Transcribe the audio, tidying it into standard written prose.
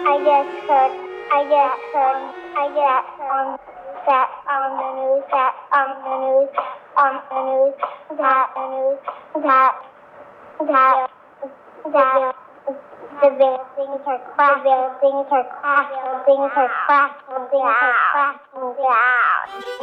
I just heard, I just on that on the news, that on the news, on the news, that the news, that the buildings are crashing, things are crashing, things are crashing, things are crashing down.